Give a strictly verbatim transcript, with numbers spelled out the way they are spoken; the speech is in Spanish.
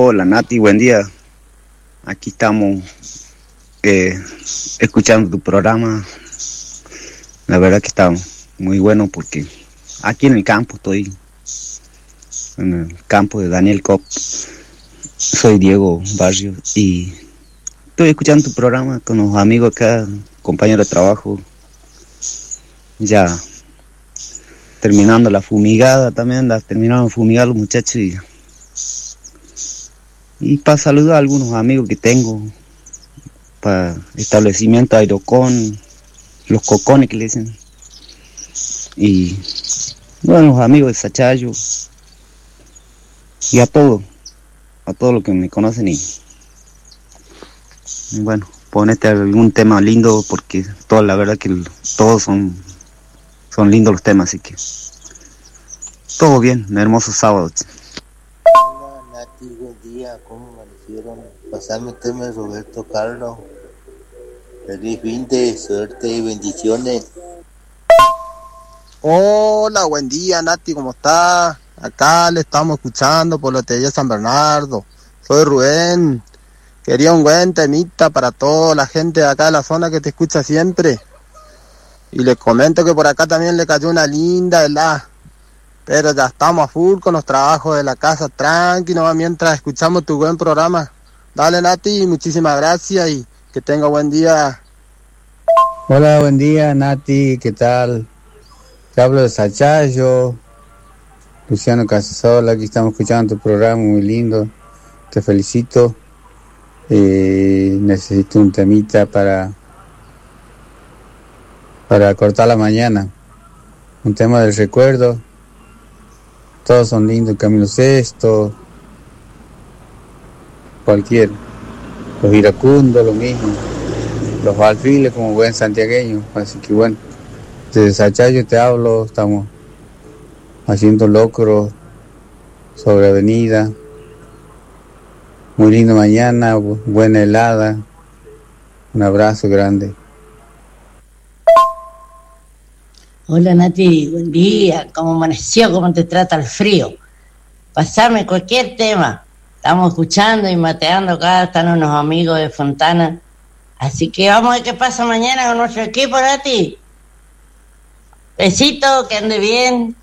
Hola Nati, buen día. Aquí estamos eh, escuchando tu programa. La verdad que está muy bueno porque aquí en el campo estoy, en el campo de Daniel Cop. Soy Diego Barrio y estoy escuchando tu programa con los amigos acá, compañeros de trabajo. Ya terminando la fumigada también, la terminaron de fumigar los muchachos y, y para saludar a algunos amigos que tengo, para establecimiento Aerocon, los cocones que le dicen, y bueno, los amigos de Sachayo, y a todos, a todos los que me conocen, y, y bueno, ponete algún tema lindo, porque todo, la verdad que todos son, son lindos los temas, así que todo bien, un hermoso sábado. Hola Nati, buen día, ¿cómo amanecieron? Pasarme el tema de Roberto Carlos. Feliz fin de suerte y bendiciones. Hola, buen día Nati, ¿cómo estás? Acá le estamos escuchando por la T V San Bernardo. Soy Rubén. Quería un buen temita para toda la gente de acá de la zona que te escucha siempre. Y les comento que por acá también le cayó una linda helada. Pero ya estamos a full con los trabajos de la casa, tranqui, nomás mientras escuchamos tu buen programa. Dale Nati, muchísimas gracias y que tenga buen día. Hola, buen día Nati, ¿qué tal? Te hablo de Sachayo, Luciano Casasola, aquí estamos escuchando tu programa muy lindo, te felicito. Eh, necesito un temita para, para cortar la mañana, un tema del recuerdo, todos son lindos, Camilo Sesto, cualquiera, los iracundos, lo mismo, los alfiles como buen santiagueño, así que bueno, desde Sachayo te hablo, estamos haciendo locro sobre avenida, muy lindo mañana, bu- buena helada, un abrazo grande. Hola Nati, buen día, ¿cómo amaneció? ¿Cómo te trata el frío? Pasame cualquier tema. Estamos escuchando y mateando acá, están unos amigos de Fontana. Así que vamos a ver qué pasa mañana con nuestro equipo, Nati. Besito, que ande bien.